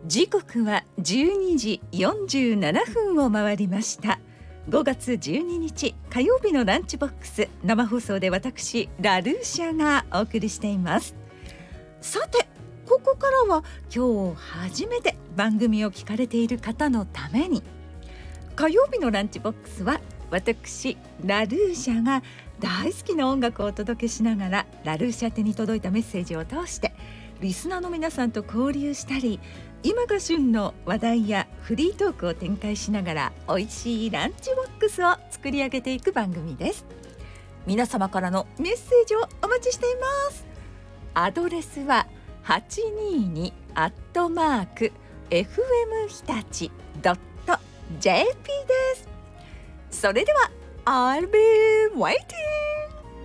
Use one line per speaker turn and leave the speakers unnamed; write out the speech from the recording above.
時刻は12時47分を回りました。5月12日火曜日のランチボックス、生放送で私ラルーシャがお送りしています。さて、ここからは今日初めて番組を聞かれている方のために、火曜日のランチボックスは私ラルーシャが大好きな音楽をお届けしながら、ラルーシャ宛に届いたメッセージを通してリスナーの皆さんと交流したり、今が旬の話題やフリートークを展開しながら美味しいランチボックスを作り上げていく番組です。皆様からのメッセージをお待ちしています。アドレスは 822@fm 日立 .jp です。それでは I'll be waiting